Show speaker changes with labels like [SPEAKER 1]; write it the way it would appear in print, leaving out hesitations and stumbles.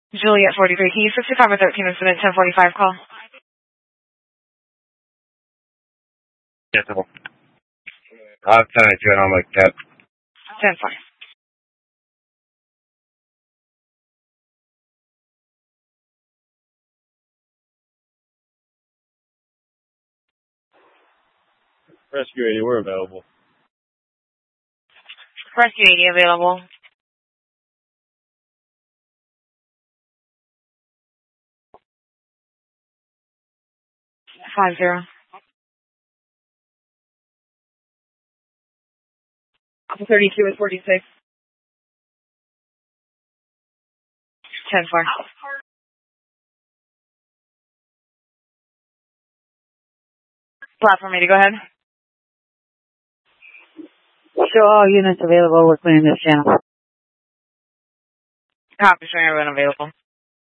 [SPEAKER 1] Juliet 43, can you 65 or 13 incident 1045 call?
[SPEAKER 2] Yes, I'll 1092 and I'm like that.
[SPEAKER 1] 10-4.
[SPEAKER 2] Rescue 80, we're available.
[SPEAKER 1] Rescue 80 available. Five zero. Upper 32 is 46. 10-4. Platform 80, go ahead.
[SPEAKER 3] Show all units available within this channel.
[SPEAKER 1] Copy, showing everyone available.